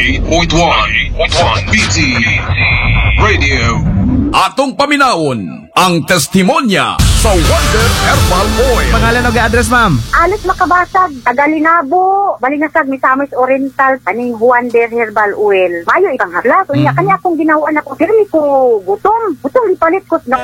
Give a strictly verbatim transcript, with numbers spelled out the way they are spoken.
ninety-eight point one B T Radio. Atong paminawon ang testimonya sa Wonder Herbal Oil. Pangalan o ga-address, ma'am? Alis makabasag, Tagalinabo, Balingasag, Misamis Oriental, kaning Wonder Herbal Oil. Mayo ipang habla, so niya, kanya akong ginawa na ko, firmi ko gutom, gutom ipalit ko, na